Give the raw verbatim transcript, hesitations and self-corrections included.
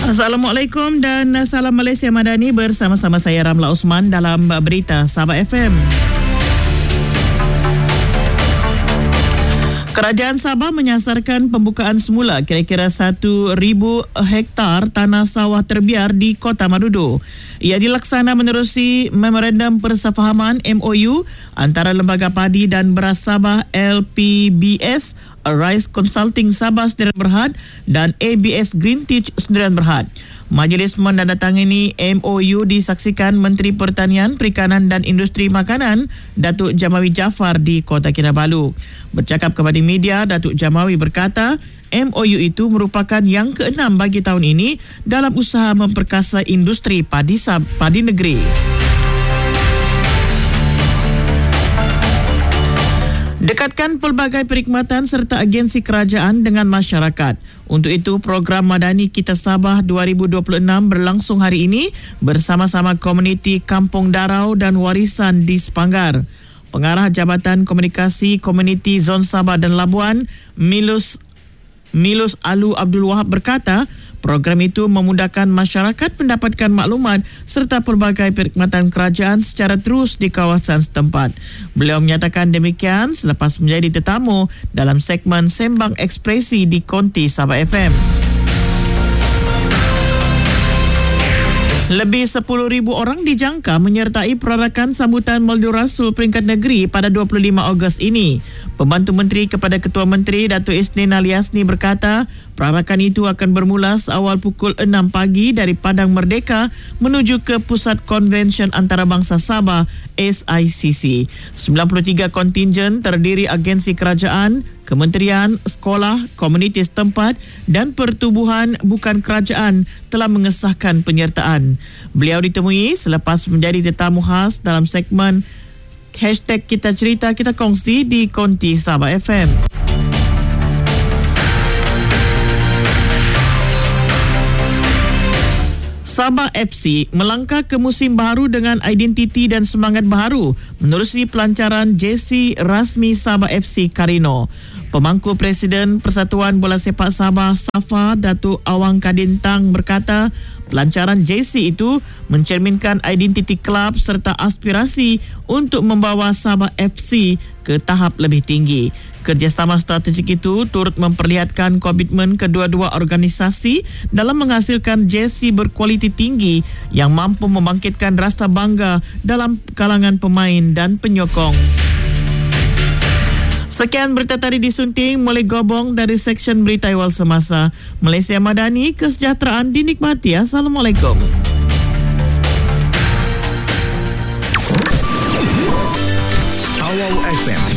Assalamualaikum dan salam Malaysia Madani, bersama-sama saya Ramla Osman dalam Berita Sabah F M. Kerajaan Sabah menyasarkan pembukaan semula kira-kira satu ribu hektar tanah sawah terbiar di Kota Marudu. Ia dilaksana menerusi Memorandum Persefahaman M O U antara Lembaga Padi dan Beras Sabah L P B S, Rice Consulting Sabah Sdn Bhd dan A B S Greentech Sdn Bhd. Majlis menandatangani M O U disaksikan Menteri Pertanian, Perikanan dan Industri Makanan Datuk Jamawi Jaafar di Kota Kinabalu. Bercakap kepada media, Datuk Jamawi berkata M O U itu merupakan yang keenam bagi tahun ini dalam usaha memperkasa industri padi, sab, padi negeri. Dekatkan pelbagai perkhidmatan serta agensi kerajaan dengan masyarakat. Untuk itu, program Madani Kita Sabah dua ribu dua puluh enam berlangsung hari ini bersama-sama komuniti Kampung Darau dan Warisan di Sepanggar. Pengarah Jabatan Komunikasi Komuniti Zon Sabah dan Labuan, Milus Milus Alu Abdul Wahab berkata, program itu memudahkan masyarakat mendapatkan maklumat serta pelbagai perkhidmatan kerajaan secara terus di kawasan setempat. Beliau menyatakan demikian selepas menjadi tetamu dalam segmen Sembang Ekspresi di Konti Sabah F M. Lebih sepuluh ribu orang dijangka menyertai perarakan sambutan Maulidur Rasul peringkat negeri pada dua puluh lima Ogos ini. Pembantu Menteri kepada Ketua Menteri Datuk Isnin Ali Yasni berkata, perarakan itu akan bermula seawal pukul enam pagi dari Padang Merdeka menuju ke Pusat Konvensyen Antarabangsa Sabah S I C C. sembilan puluh tiga kontingen terdiri agensi kerajaan, kementerian, sekolah, komuniti setempat dan pertubuhan bukan kerajaan telah mengesahkan penyertaan. Beliau ditemui selepas menjadi tetamu khas dalam segmen Hashtag Kita Cerita Kita Kongsi di Konti Sabah F M. Sabah F C melangkah ke musim baru dengan identiti dan semangat baru menerusi pelancaran jersey rasmi Sabah F C Karino. Pemangku Presiden Persatuan Bola Sepak Sabah Safa Datuk Awang Kadintang berkata, pelancaran jersey itu mencerminkan identiti kelab serta aspirasi untuk membawa Sabah F C ke tahap lebih tinggi. Kerjasama strategik itu turut memperlihatkan komitmen kedua-dua organisasi dalam menghasilkan jersey berkualiti tinggi yang mampu membangkitkan rasa bangga dalam kalangan pemain dan penyokong. Sekian berita tadi disunting mulai Gobong dari Seksyen Berita Awal Semasa. Malaysia Madani, kesejahteraan dinikmati. Assalamualaikum. Awal F M